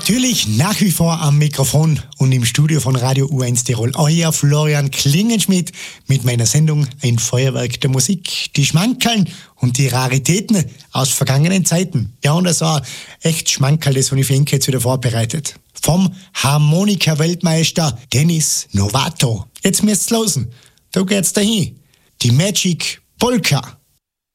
Natürlich nach wie vor am Mikrofon und im Studio von Radio U1 Tirol. Euer Florian Klingenschmidt mit meiner Sendung Ein Feuerwerk der Musik. Die Schmankerln und die Raritäten aus vergangenen Zeiten. Ja, und das war echt Schmankerl, das habe ich für ihn jetzt wieder vorbereitet. Vom Harmonika-Weltmeister Dennis Novato. Jetzt müsst's losen. Da geht's dahin. Die Magic Polka.